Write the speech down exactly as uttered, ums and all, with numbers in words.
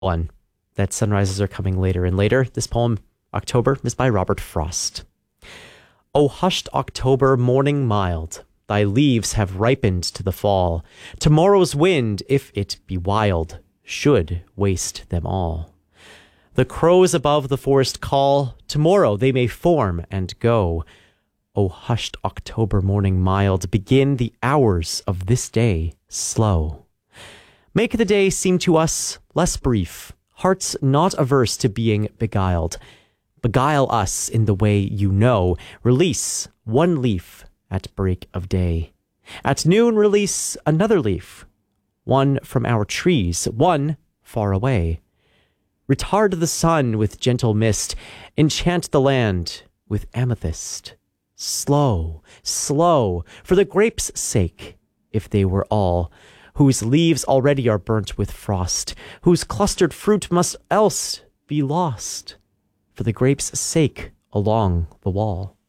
One, that sunrises are coming later and later. This poem, October, is by Robert Frost. O hushed October, morning mild, thy leaves have ripened to the fall. Tomorrow's wind, if it be wild, should waste them all. The crows above the forest call, tomorrow they may form and go. O hushed October morning mild, begin the hours of this day slow. Make the day seem to us less brief, hearts not averse to being beguiled. Beguile us in the way you know, release one leaf at break of day. At noon release another leaf, one from our trees, one far away. Retard the sun with gentle mist, enchant the land with amethyst. Slow, slow, for the grapes' sake, if they were all, whose leaves already are burnt with frost, whose clustered fruit must else be lost, for the grapes' sake along the wall.